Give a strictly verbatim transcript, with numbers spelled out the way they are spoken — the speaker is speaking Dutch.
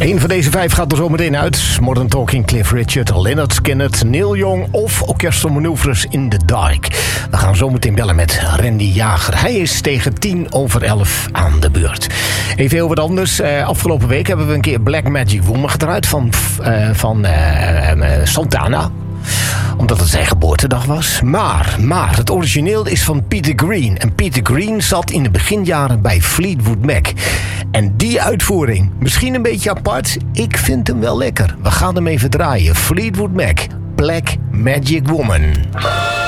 Eén van deze vijf gaat er zo meteen uit. Modern Talking, Cliff Richard, Lynyrd Skynyrd, Neil Young of Orchestral Manoeuvres in the Dark. We gaan zo meteen bellen met Randy Jager. Hij is tegen tien over elf aan de beurt. Even heel wat anders. Uh, afgelopen week hebben we een keer Black Magic Woman gedraaid van, uh, van uh, uh, Santana. Omdat het zijn geboortedag was. Maar, maar, het origineel is van Peter Green. En Peter Green zat in de beginjaren bij Fleetwood Mac. En die uitvoering, misschien een beetje apart, ik vind hem wel lekker. We gaan hem even draaien. Fleetwood Mac, Black Magic Woman.